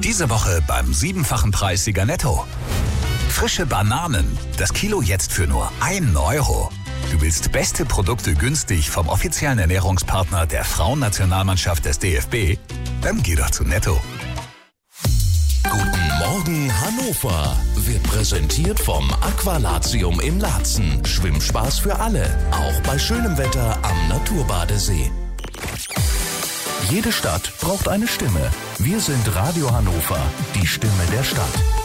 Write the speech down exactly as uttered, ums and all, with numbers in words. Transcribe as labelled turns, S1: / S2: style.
S1: Diese Woche beim siebenfachen Preis Sieger Netto. Frische Bananen, das Kilo jetzt für nur ein Euro. Du willst beste Produkte günstig vom offiziellen Ernährungspartner der Frauennationalmannschaft des D F B? Dann geh doch zu Netto.
S2: Guten Morgen Hannover wird präsentiert vom Aqualatium in Laatzen. Schwimmspaß für alle, auch bei schönem Wetter am Naturbadesee. Jede Stadt braucht eine Stimme. Wir sind Radio Hannover, die Stimme der Stadt.